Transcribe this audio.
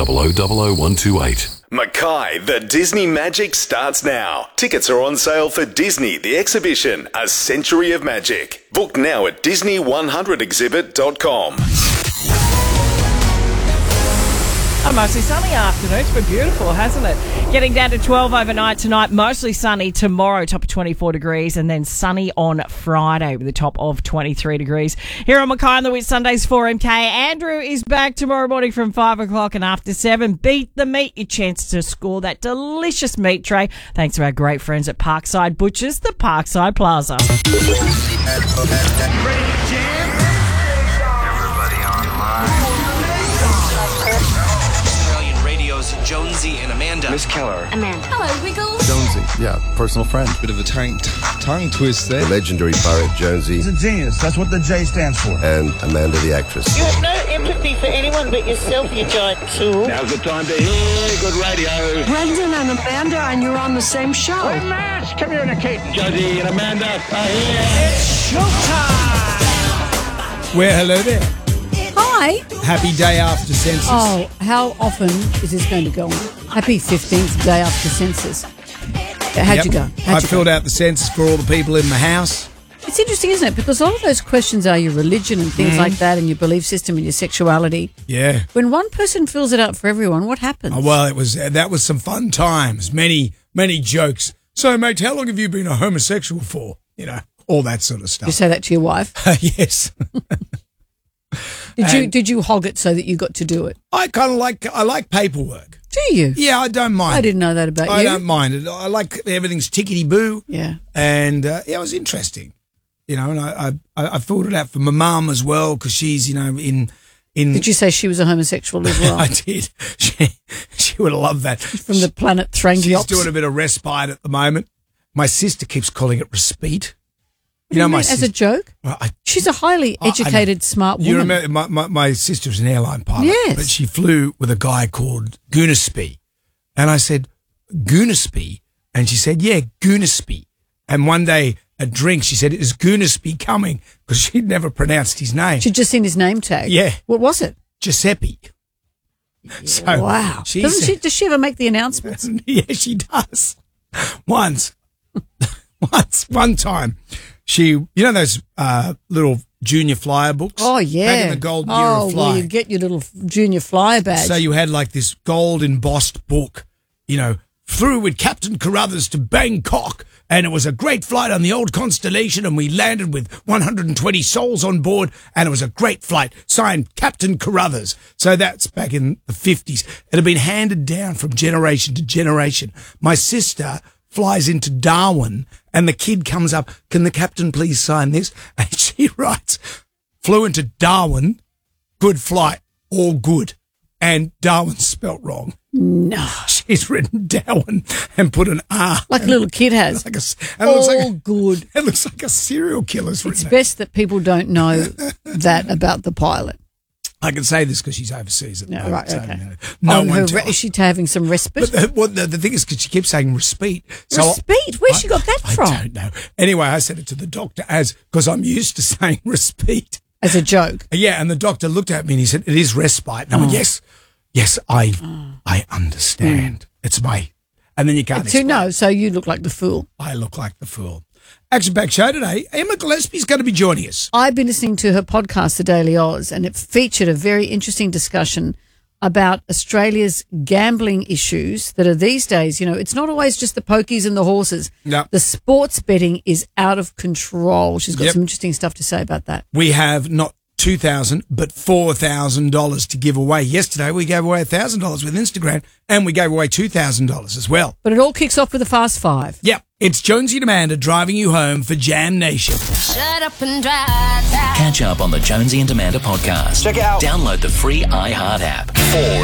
000128. Mackay, the Disney Magic starts now. Tickets are on sale for Disney, the exhibition, A Century of Magic. Book now at Disney100exhibit.com. A mostly sunny afternoon. It's been beautiful, hasn't it? Getting down to 12 overnight tonight. Mostly sunny tomorrow, top of 24 degrees. And then sunny on Friday with a top of 23 degrees. Here on Mackay on the Whitsundays 4MK. Andrew is back tomorrow morning from 5 o'clock and after 7. Beat the meat. Your chance to score that delicious meat tray. Thanks to our great friends at Parkside Butchers, the Parkside Plaza. Jonesy and Amanda. Miss Keller. Amanda. Hello, Wiggles. Jonesy, yeah, personal friend. Bit of a tongue twist there. The legendary pirate Jonesy. He's a genius. That's what the J stands for. And Amanda the actress. You have no empathy for anyone but yourself, you giant tool. Now's the time to hear good radio. Brendan and Amanda, and you're on the same show. Hey, Matt, come here, Kate. Jonesy and Amanda are here. It's showtime! Well, hello there. Hi. Happy day after census. Oh, how often is this going to go on? Happy 15th day after census. How'd you go? I filled out the census for all the people in the house. It's interesting, isn't it? Because a lot of those questions are your religion and things like that and your belief system and your sexuality. Yeah. When one person fills it out for everyone, what happens? Oh, well, that was some fun times. Many jokes. So, mate, how long have you been a homosexual for? You know, all that sort of stuff. You say that to your wife? Yes. Did you hog it so that you got to do it? I like paperwork. Do you? Yeah, I don't mind. I didn't know that about you. I don't mind it. I like everything's tickety-boo. Yeah. And, it was interesting. You know, and I filled it out for my mum as well because she's, you know, in... Did you say she was a homosexual as well? I did. She would have loved that. From the planet Thrangiops. She's doing a bit of respite at the moment. My sister keeps calling it respite. You know, my sister, as a joke? Well, she's a highly educated, smart woman. You remember, my sister's an airline pilot. Yes. But she flew with a guy called Goonaspy. And I said, Goonaspy? And she said, yeah, Goonaspy. And one day at drink, she said, is Goonaspy coming? Because she'd never pronounced his name. She'd just seen his name tag. Yeah. What was it? Giuseppe. So wow. Does she ever make the announcements? Yeah, she does. One time. You know those little junior flyer books? Oh, yeah. Back in the gold era of flying. Well, you get your little junior flyer badge. So you had like this gold embossed book, you know, flew with Captain Carruthers to Bangkok, and it was a great flight on the old Constellation, and we landed with 120 souls on board, and it was a great flight. Signed, Captain Carruthers. So that's back in the 50s. It had been handed down from generation to generation. My sister flies into Darwin, and the kid comes up, can the captain please sign this? And she writes, flew into Darwin, good flight, all good. And Darwin's spelt wrong. No. She's written Darwin and put an R. Like a little kid has. Good. It looks like a serial killer's written It's best that people don't know that about the pilot. I can say this because she's overseas at the moment. Right, okay. Is she having some respite? But the thing is, because she keeps saying respite. Respite? Where's she got that from? I don't know. Anyway, I said it to the doctor because I'm used to saying respite. As a joke? Yeah, and the doctor looked at me and he said, it is respite. And I went, yes, I understand. It's my... And then you can't explain. No, so you look like the fool. I look like the fool. Action-packed show today. Emma Gillespie's going to be joining us. I've been listening to her podcast, The Daily Oz, and it featured a very interesting discussion about Australia's gambling issues that are these days. You know, it's not always just the pokies and the horses. No. The sports betting is out of control. She's got some interesting stuff to say about that. We have not $2,000 but $4,000 to give away. Yesterday we gave away $1,000 with Instagram, and we gave away $2,000 as well. But it all kicks off with a Fast Five. Yep. It's Jonesy and Amanda driving you home for Jam Nation. Shut up and drive. Catch up on the Jonesy and Amanda podcast. Check it out. Download the free iHeart app.